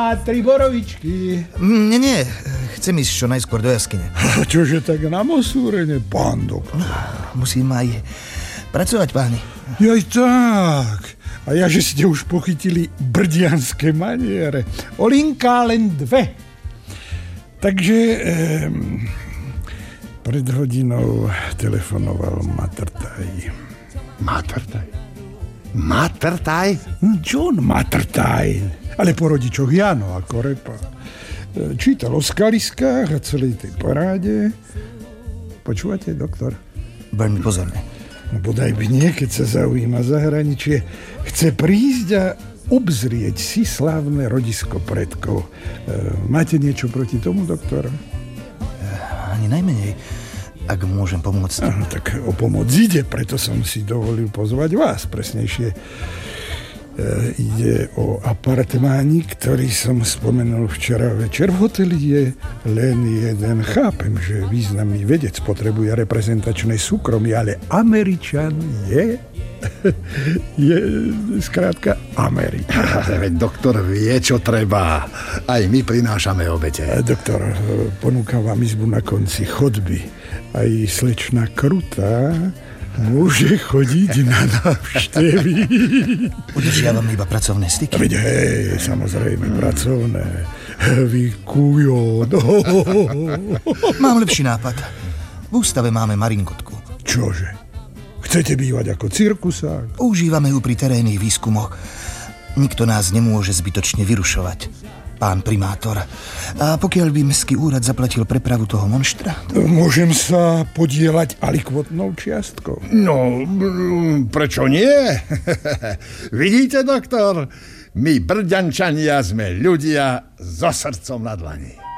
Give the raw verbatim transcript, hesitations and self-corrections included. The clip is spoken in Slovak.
A tri borovičky. Nie, nie, chcem ísť čo najskôr do jaskyne. Čože tak na Mosúrene, pán doktor? Musím aj pracovať, páni. Joj tak. A ja, že ste už pochytili brdianské maniere. Olinka len dve. Takže eh, pred hodinou telefonoval Matrtaj. Matrtaj? Matrtaj? John Matrtaj. Ale po rodičoch Jano ako repa. Čítal o skaliskách a celej tej paráde. Počúvate, doktor? Veľmi pozorne. No bodaj by nie, keď sa zaujíma zahraničie. Chce prísť a obzrieť si slávne rodisko predkov. Máte niečo proti tomu, doktor? Ani najmenej, ak môžem pomôcť. Aha, tak o pomoc ide, preto som si dovolil pozvať vás. Presnejšie E, ide o apartmánik, ktorý som spomenul včera večer. V hoteli je len jeden. Chápem, že významný vedec potrebuje reprezentačné súkromie, ale Američan je je skrátka Američan. Veď doktor vie, čo treba. Aj my prinášame obete. Doktor, ponúkam vám izbu na konci chodby. Aj slečna Krutá môže chodiť na návštevy. Udržiavam iba pracovné styky. Veď hej, samozrejme, hmm. pracovné. Vy kujo. No. Mám lepší nápad. V ústave máme marinkotku. Čože? Chcete bývať ako cirkusák? Užívame ju pri terénnych výskumoch. Nikto nás nemôže zbytočne vyrušovať, pán primátor. A pokiaľ by mestský úrad zaplatil prepravu toho monštra? Môžem sa podieľať alikvotnou čiastkou. No, prečo nie? Vidíte, doktor? My Brďančania sme ľudia so srdcom na dlani.